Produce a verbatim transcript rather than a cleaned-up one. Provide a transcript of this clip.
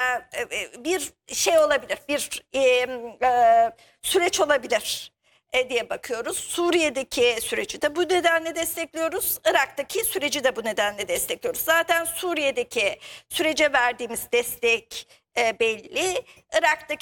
e, bir şey olabilir, bir e, e, süreç olabilir e, diye bakıyoruz. Suriye'deki süreci de bu nedenle destekliyoruz. Irak'taki süreci de bu nedenle destekliyoruz. Zaten Suriye'deki sürece verdiğimiz destek e, belli. Irak'taki